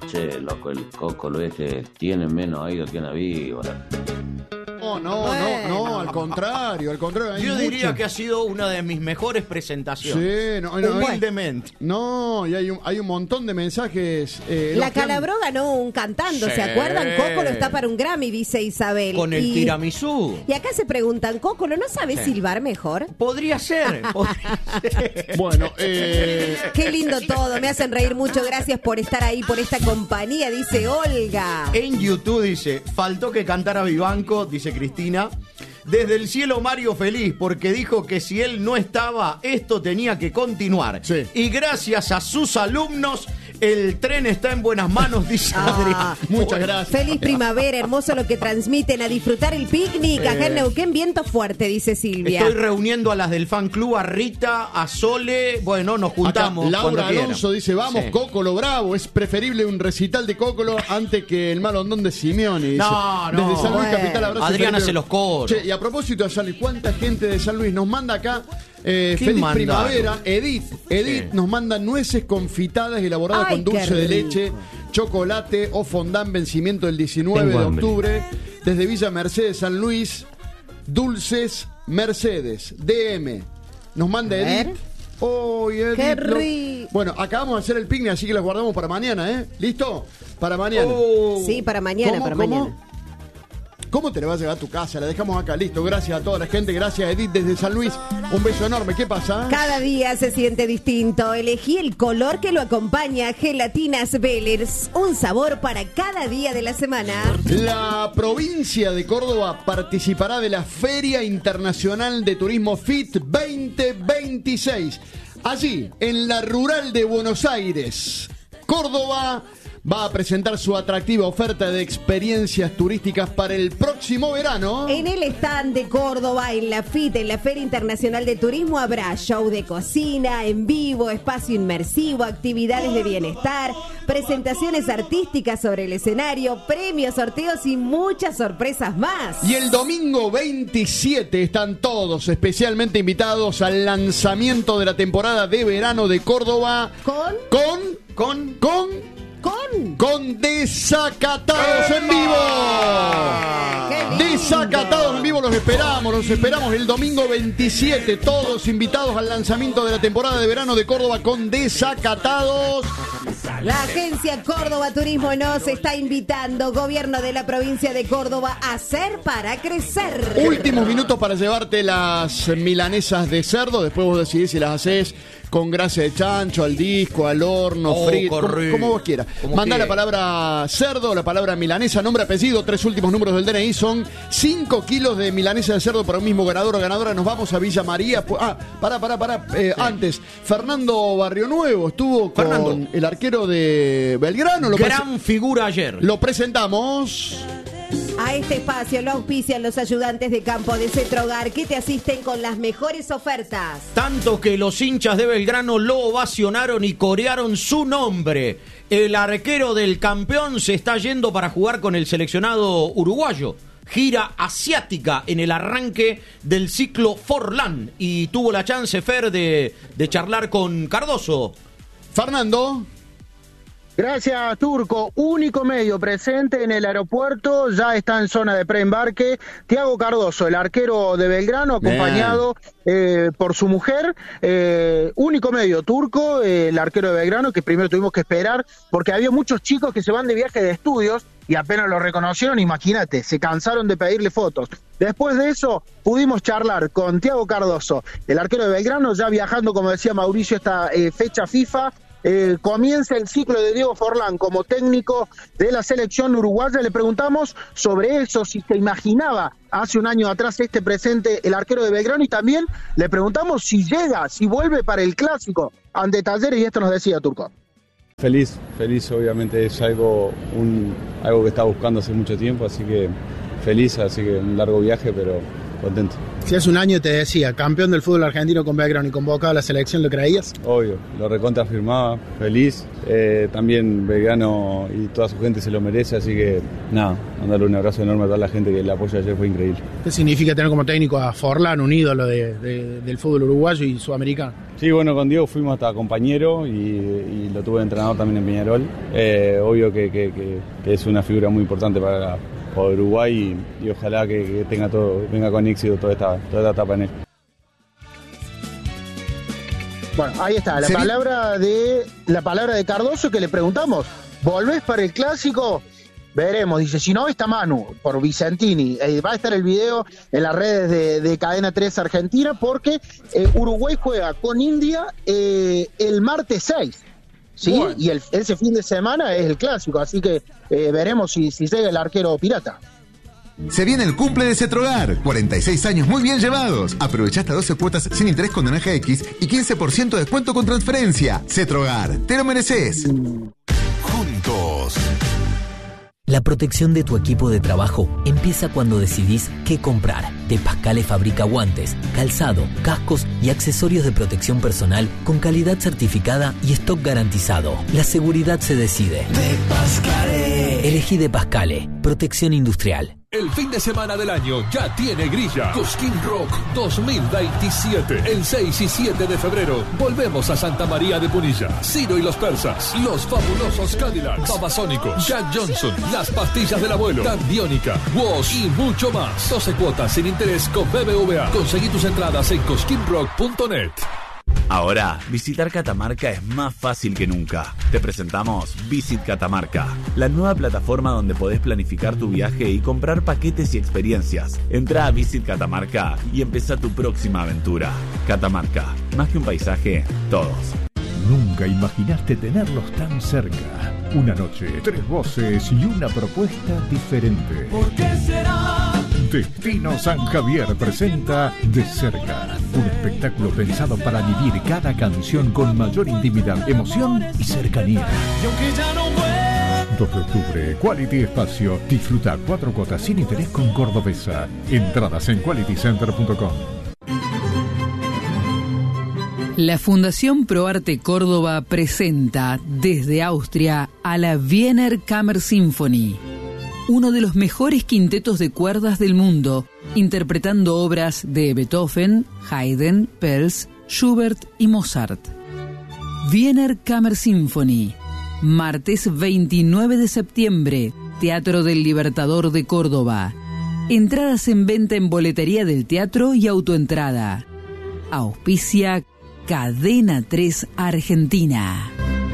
che, loco, el Cócolo tiene menos oído que una víbora. No, al contrario. Yo diría que ha sido una de mis mejores presentaciones. Sí, humildemente. No, y hay un montón de mensajes. La Calabró ganó un cantando, Sí. ¿se acuerdan? Cócolo está para un Grammy, dice Isabel. Con el tiramisú. Y acá se preguntan, Cócolo, ¿no sabe silbar mejor? Podría ser. Bueno, Qué lindo todo, me hacen reír mucho. Gracias por estar ahí, por esta compañía, dice Olga. En YouTube dice, faltó que cantara Vivanco, dice Cristina. Desde el cielo Mario feliz, porque dijo que si él no estaba, esto tenía que continuar. Sí. Y gracias a sus alumnos, el tren está en buenas manos, dice Adrián. muchas gracias. Feliz primavera, hermoso lo que transmiten, a disfrutar el picnic. Acá en Neuquén, viento fuerte, dice Silvia. Estoy reuniendo a las del fan club, a Rita, a Sole. Bueno, nos juntamos. Acá, Laura cuando Alonso quieran. dice, vamos, Sí. Cócolo bravo, es preferible un recital de Cócolo antes que el malondón de Simeone. Dice. No. Desde San Luis Bueno. Capital, abrazo. Adriana Felipe. se los coros. Che, y a propósito de San Luis, ¿cuánta gente de San Luis nos manda acá? Feliz mandaron? primavera. Edith Sí. nos manda nueces confitadas elaboradas Ay, con dulce qué de rico. leche, chocolate o fondant, vencimiento el 19 Tengo de hambre. octubre. Desde Villa Mercedes, San Luis, Dulces Mercedes, DM. Nos manda A ver. Edith. Oh, Edith, Qué rico. Bueno, acabamos de hacer el picnic, así que los guardamos para mañana, ¿eh? ¿Listo? Para mañana. Sí, para mañana, ¿Cómo? mañana. ¿Cómo te la vas a llevar a tu casa? La dejamos acá, listo. Gracias a toda la gente, gracias Edith desde San Luis. Un beso enorme. ¿Qué pasa? Cada día se siente distinto. Elegí el color que lo acompaña. Gelatinas Bellers. Un sabor para cada día de la semana. La provincia de Córdoba participará de la Feria Internacional de Turismo FIT 2026. Allí, en la rural de Buenos Aires, Córdoba va a presentar su atractiva oferta de experiencias turísticas para el próximo verano. En el stand de Córdoba, en la FIT, en la Feria Internacional de Turismo, habrá show de cocina, en vivo, espacio inmersivo, actividades de bienestar, presentaciones artísticas sobre el escenario, premios, sorteos y muchas sorpresas más. Y el domingo 27 están todos especialmente invitados al lanzamiento de la temporada de verano de Córdoba con Desacatados en vivo. ¡Qué lindo! Desacatados en vivo, los esperamos el domingo 27, todos invitados al lanzamiento de la temporada de verano de Córdoba con Desacatados. La agencia Córdoba Turismo nos está invitando, gobierno de la provincia de Córdoba, a hacer para crecer. Últimos minutos para llevarte las milanesas de cerdo, después vos decidís si las haces con grasa de chancho, al disco, al horno, frito, como vos quieras. Mandá la palabra cerdo, la palabra milanesa, nombre, apellido, 3 últimos números del DNI, son 5 kilos de milanesa de cerdo para un mismo ganador o ganadora. Nos vamos a Villa María. Antes, Fernando Barrionuevo estuvo con el arquero de Belgrano. Gran figura ayer. Lo presentamos. A este espacio lo auspician los ayudantes de campo de Cetrogar, que te asisten con las mejores ofertas. Tanto que los hinchas de Belgrano lo ovacionaron y corearon su nombre. El arquero del campeón se está yendo para jugar con el seleccionado uruguayo. Gira asiática en el arranque del ciclo Forlán. Y tuvo la chance, Fer, de charlar con Cardoso. Fernando. Gracias, Turco. Único medio presente en el aeropuerto, ya está en zona de preembarque. Tiago Cardoso, el arquero de Belgrano, acompañado por su mujer. Único medio, Turco, el arquero de Belgrano, que primero tuvimos que esperar, porque había muchos chicos que se van de viaje de estudios y apenas lo reconocieron, imagínate, se cansaron de pedirle fotos. Después de eso, pudimos charlar con Tiago Cardoso, el arquero de Belgrano, ya viajando, como decía Mauricio, esta fecha FIFA. Comienza el ciclo de Diego Forlán como técnico de la selección uruguaya. Le preguntamos sobre eso, si se imaginaba hace un año atrás este presente el arquero de Belgrano, y también le preguntamos si llega, si vuelve para el clásico ante Talleres, y esto nos decía Turco. Feliz, obviamente es algo que estaba buscando hace mucho tiempo, así que feliz, así que un largo viaje, pero contento. Si hace un año te decía, campeón del fútbol argentino con Belgrano y convocado a la selección, ¿lo creías? Obvio, lo recontra firmaba, feliz. También Belgrano y toda su gente se lo merece, así que nada, mandarle un abrazo enorme a toda la gente que el apoyo ayer fue increíble. ¿Qué significa tener como técnico a Forlán, un ídolo del fútbol uruguayo y sudamericano? Sí, bueno, con Diego fuimos hasta compañero y lo tuve de entrenador también en Peñarol. Obvio que es una figura muy importante para Uruguay y ojalá que tenga todo, venga con éxito toda esta etapa en él. Bueno, ahí está, la palabra de Cardoso, que le preguntamos, ¿volvés para el clásico? Veremos, dice, si no está Manu, por Vicentini. Va a estar el video en las redes de Cadena 3 Argentina, porque Uruguay juega con India el martes 6. ¿Sí? Bueno. Y ese fin de semana es el clásico, así que veremos si llega el arquero pirata. Se viene el cumple de Cetrogar, 46 años muy bien llevados. Aprovecha hasta 12 cuotas sin interés con Naranja X y 15% de descuento con transferencia. Cetrogar, te lo mereces. Juntos. La protección de tu equipo de trabajo empieza cuando decidís qué comprar. De Pascale fabrica guantes, calzado, cascos y accesorios de protección personal con calidad certificada y stock garantizado. La seguridad se decide. De Pascale. Elegí De Pascale. Protección industrial. El fin de semana del año ya tiene grilla. Cosquín Rock 2027. El 6 y 7 de febrero volvemos a Santa María de Punilla. Ciro y los Persas, Los Fabulosos Cadillacs, Babasónicos, Jack Johnson, Las Pastillas del Abuelo, Tandiónica, Woz y mucho más. 12 cuotas sin interés con BBVA. Conseguí tus entradas en cosquinrock.net. Ahora, visitar Catamarca es más fácil que nunca. Te presentamos Visit Catamarca, la nueva plataforma donde podés planificar tu viaje y comprar paquetes y experiencias. Entrá a Visit Catamarca y empezá tu próxima aventura. Catamarca, más que un paisaje, todos. Nunca imaginaste tenerlos tan cerca. Una noche, 3 voces y una propuesta diferente. ¿Por qué será? Destino San Javier presenta De Cerca, un espectáculo pensado para vivir cada canción con mayor intimidad, emoción y cercanía. Y aunque ya no vuelva. 2 de octubre, Quality Espacio. Disfruta 4 cuotas sin interés con Cordobesa. Entradas en qualitycenter.com. La Fundación ProArte Córdoba presenta desde Austria a la Wiener Kammersinfonie, uno de los mejores quintetos de cuerdas del mundo, interpretando obras de Beethoven, Haydn, Pels, Schubert y Mozart. Wiener Kammersinfonie, martes 29 de septiembre, Teatro del Libertador de Córdoba. Entradas en venta en boletería del teatro y autoentrada. Auspicia Cadena 3 Argentina.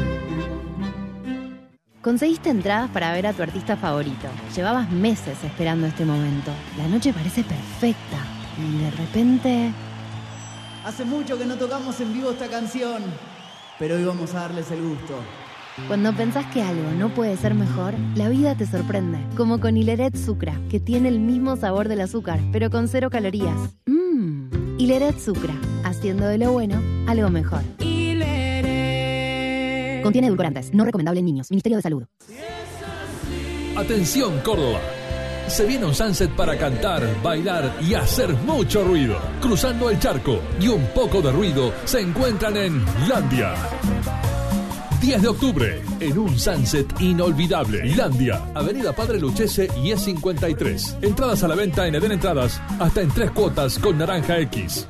Conseguiste entradas para ver a tu artista favorito. Llevabas meses esperando este momento. La noche parece perfecta. Y de repente... Hace mucho que no tocamos en vivo esta canción, pero hoy vamos a darles el gusto. Cuando pensás que algo no puede ser mejor, la vida te sorprende. Como con Hileret Sucra, que tiene el mismo sabor del azúcar, pero con 0 calorías. Hileret Sucra, haciendo de lo bueno algo mejor. Hileret. Contiene edulcorantes, no recomendable en niños. Ministerio de Salud. Atención, Córdoba. Se viene un sunset para cantar, bailar y hacer mucho ruido. Cruzando el charco y un poco de ruido se encuentran en Landia. 10 de octubre, en un sunset inolvidable. Landia, Avenida Padre Lucchese y E53. Entradas a la venta en Eden Entradas, hasta en 3 cuotas con Naranja X.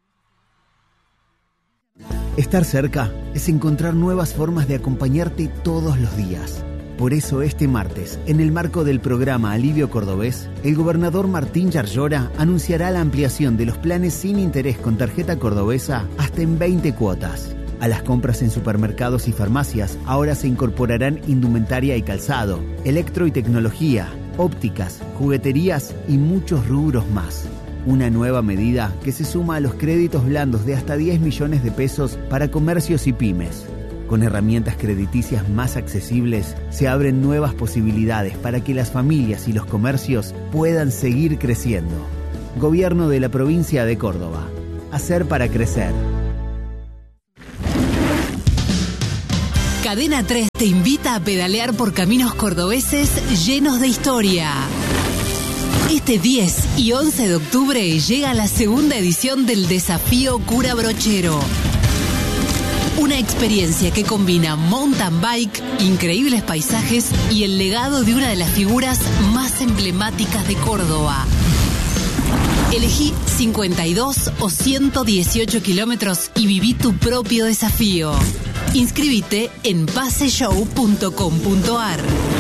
Estar cerca es encontrar nuevas formas de acompañarte todos los días. Por eso este martes, en el marco del programa Alivio Cordobés, el gobernador Martín Yarlora anunciará la ampliación de los planes sin interés con tarjeta cordobesa hasta en 20 cuotas. A las compras en supermercados y farmacias ahora se incorporarán indumentaria y calzado, electro y tecnología, ópticas, jugueterías y muchos rubros más. Una nueva medida que se suma a los créditos blandos de hasta 10 millones de pesos para comercios y pymes. Con herramientas crediticias más accesibles, se abren nuevas posibilidades para que las familias y los comercios puedan seguir creciendo. Gobierno de la provincia de Córdoba. Hacer para crecer. Cadena 3 te invita a pedalear por caminos cordobeses llenos de historia. Este 10 y 11 de octubre llega la segunda edición del Desafío Cura Brochero. Una experiencia que combina mountain bike, increíbles paisajes y el legado de una de las figuras más emblemáticas de Córdoba. Elegí 52 o 118 kilómetros y viví tu propio desafío. Inscríbete en paseshow.com.ar.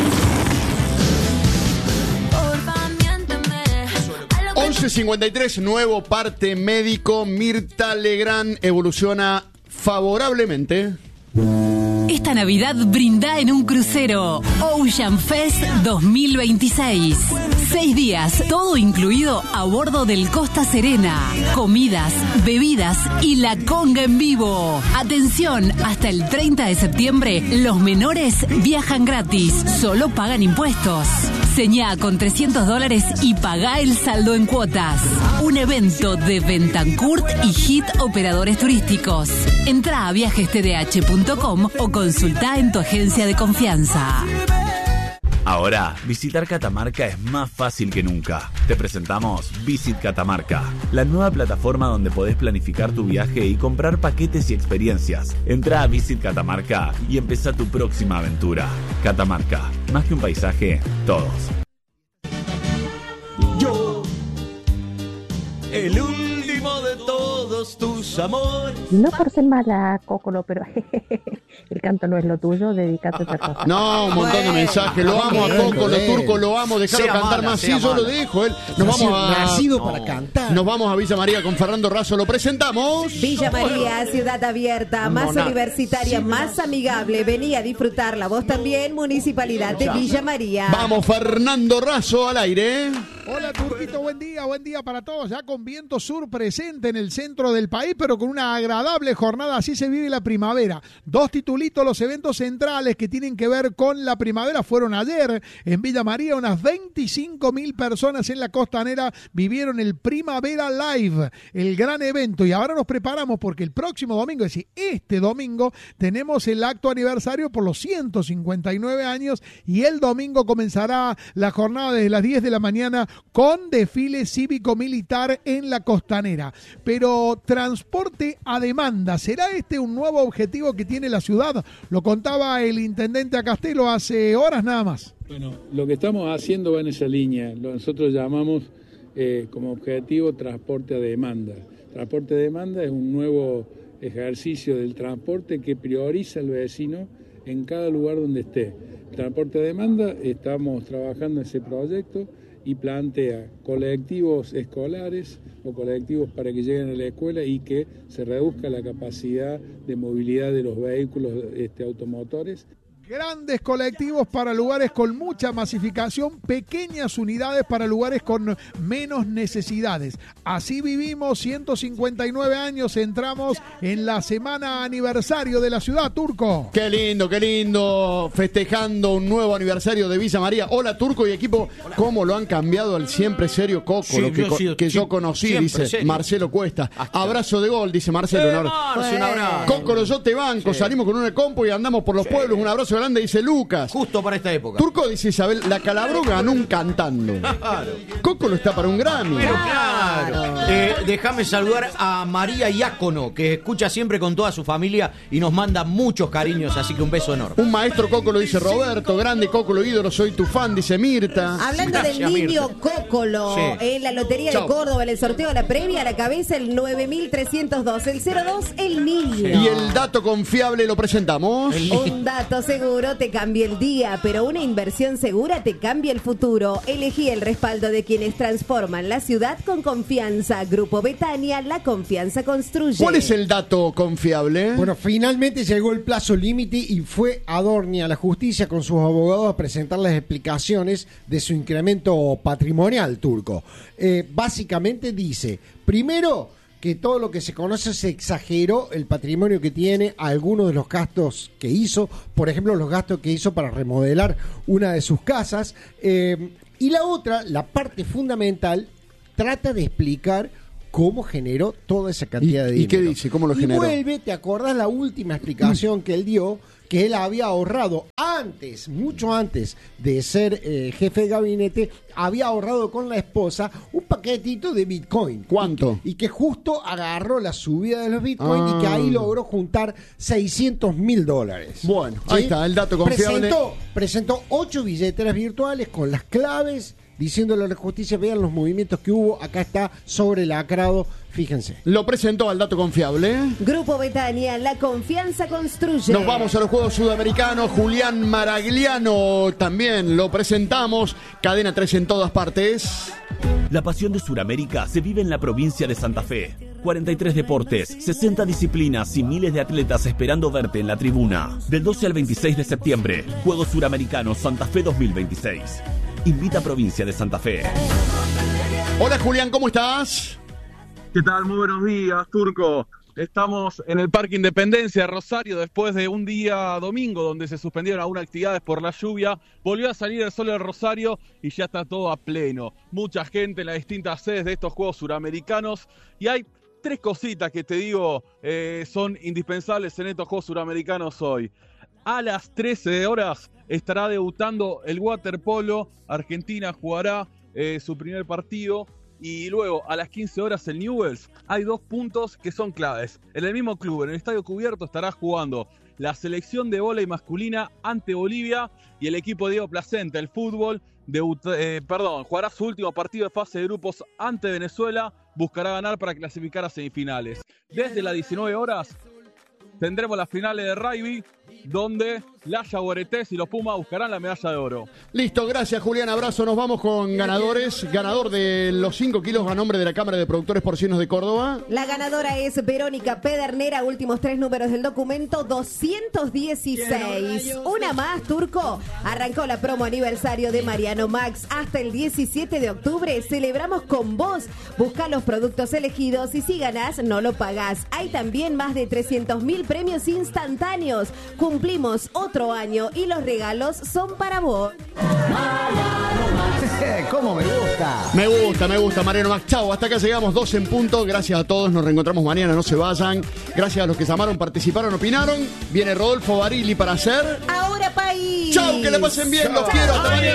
11:53, nuevo parte médico. Mirta Legrand evoluciona favorablemente. Esta Navidad brinda en un crucero Ocean Fest 2026. 6 días, todo incluido a bordo del Costa Serena. Comidas, bebidas y la conga en vivo. Atención, hasta el 30 de septiembre los menores viajan gratis, solo pagan impuestos. Señá con $300 y pagá el saldo en cuotas. Un evento de Bentancourt y Hit Operadores Turísticos. Entrá a viajestdh.com o consultá en tu agencia de confianza. Ahora, visitar Catamarca es más fácil que nunca. Te presentamos Visit Catamarca, la nueva plataforma donde podés planificar tu viaje y comprar paquetes y experiencias. Entrá a Visit Catamarca y empezá tu próxima aventura. Catamarca, más que un paisaje, todos. Yo, el último de todos tus amores. No por ser mala, Cócolo, pero el canto no es lo tuyo, dedícate a otra cosa. No, un montón de mensajes. Lo amo a Cócolo, Turco, lo amo. Dejarlo cantar más. Sí, yo lo dejo. Nos vamos a... Nacido para cantar. Nos vamos a Villa María con Fernando Razo. Lo presentamos. Villa María, ciudad abierta, más universitaria, más amigable. Vení a disfrutarla. Vos también, Municipalidad de Villa María. Vamos, Fernando Razo al aire. Hola, Turquito, buen día para todos. Ya con viento sur presente en el centro del país, pero con una agradable jornada. Así se vive la primavera. 2 titulitos, los eventos centrales que tienen que ver con la primavera fueron ayer en Villa María. Unas 25.000 personas en la costanera vivieron el Primavera Live, el gran evento. Y ahora nos preparamos porque el próximo domingo, es decir, este domingo, tenemos el acto aniversario por los 159 años y el domingo comenzará la jornada desde las 10 de la mañana con desfile cívico-militar en la costanera. Pero transporte a demanda, ¿será este un nuevo objetivo que tiene la ciudad? Lo contaba el intendente Acastelo hace horas nada más. Bueno, lo que estamos haciendo va en esa línea. Nosotros llamamos como objetivo transporte a demanda. Transporte a demanda es un nuevo ejercicio del transporte que prioriza al vecino en cada lugar donde esté. Transporte a demanda, estamos trabajando en ese proyecto y plantea colectivos escolares o colectivos para que lleguen a la escuela y que se reduzca la capacidad de movilidad de los vehículos automotores. Grandes colectivos para lugares con mucha masificación, pequeñas unidades para lugares con menos necesidades. Así vivimos 159 años, entramos en la semana aniversario de la ciudad, Turco. Qué lindo, festejando un nuevo aniversario de Villa María. Hola, Turco y equipo, cómo lo han cambiado al siempre serio Cócolo, que yo conocí, dice serio. Marcelo Cuesta. Abrazo de gol, dice Marcelo. Un abrazo. Cócolo, yo te banco, salimos con una compo y andamos por los pueblos, un abrazo grande, dice Lucas. Justo para esta época. Turco dice Isabel, la Calabró ganó un cantando. Claro. Cócolo está para un Grammy. Pero claro. Déjame saludar a María Iácono, que escucha siempre con toda su familia y nos manda muchos cariños, así que un beso enorme. Un maestro Cócolo, dice Roberto, grande Cócolo, ídolo, soy tu fan, dice Mirta. Hablando Gracias, del niño Mirta. Cócolo, en la Lotería de Córdoba, en el sorteo de la previa, a la cabeza el 9302, el 02, el niño. Y el dato confiable lo presentamos. Un dato seguro te cambia el día, pero una inversión segura te cambia el futuro. Elegí el respaldo de quienes transforman la ciudad con confianza. Grupo Betania, la confianza construye. ¿Cuál es el dato confiable? Bueno, finalmente llegó el plazo límite y fue Adorni a la justicia con sus abogados a presentar las explicaciones de su incremento patrimonial, Turco. Básicamente dice, primero, que todo lo que se conoce se exageró el patrimonio que tiene, algunos de los gastos que hizo, por ejemplo los gastos que hizo para remodelar una de sus casas, y la otra, la parte fundamental, trata de explicar cómo generó toda esa cantidad de dinero. ¿Y qué dice? ¿Cómo lo generó? Y vuelve, ¿te acordás la última explicación que él dio? Que él había ahorrado mucho antes de ser jefe de gabinete, había ahorrado con la esposa un paquetito de Bitcoin. ¿Cuánto? Y que justo agarró la subida de los Bitcoin y que ahí logró juntar $600,000. Bueno, ¿sí? Ahí está, el dato confiable. Presentó 8 billeteras virtuales con las claves, diciéndole a la justicia, vean los movimientos que hubo, acá está sobrelacrado, fíjense. Lo presentó al dato confiable. Grupo Betania, la confianza construye. Nos vamos a los Juegos Sudamericanos. Julián Maragliano también lo presentamos. Cadena 3 en todas partes. La pasión de Sudamérica se vive en la provincia de Santa Fe. 43 deportes, 60 disciplinas y miles de atletas esperando verte en la tribuna. Del 12 al 26 de septiembre, Juegos Suramericanos Santa Fe 2026. Invita a Provincia de Santa Fe. Hola Julián, ¿cómo estás? ¿Qué tal? Muy buenos días, Turco. Estamos en el Parque Independencia de Rosario después de un día domingo donde se suspendieron algunas actividades por la lluvia. Volvió a salir el sol de Rosario y ya está todo a pleno. Mucha gente en las distintas sedes de estos Juegos Suramericanos. Y hay 3 cositas que te digo son indispensables en estos Juegos Suramericanos hoy. A las 13 horas estará debutando el waterpolo. Argentina jugará su primer partido. Y luego, a las 15 horas en Newell's, hay 2 puntos que son claves. En el mismo club, en el estadio cubierto, estará jugando la selección de vóley masculina ante Bolivia y el equipo de Diego Placenta, el fútbol, jugará su último partido de fase de grupos ante Venezuela, buscará ganar para clasificar a semifinales. Desde las 19 horas tendremos las finales de rugby, donde la Yaguaretés y los Pumas buscarán la medalla de oro. Listo, gracias Julián, abrazo. Nos vamos con ganadores. Ganador de los 5 kilos a nombre de la Cámara de Productores Porcinos de Córdoba. La ganadora es Verónica Pedernera, últimos 3 números del documento, 216. Una más, Turco. Arrancó la promo aniversario de Mariano Max. Hasta el 17 de octubre celebramos con vos. Busca los productos elegidos y si ganás, no lo pagás. Hay también más de 300.000 premios instantáneos. Cumplimos otro año y los regalos son para vos. ¿Cómo me gusta? Me gusta, Mariano Max. Chau, hasta acá llegamos, 12 en punto. Gracias a todos, nos reencontramos mañana, no se vayan. Gracias a los que llamaron, participaron, opinaron. Viene Rodolfo Barili para hacer Ahora País. Chau, que le pasen bien, los quiero, hasta mañana.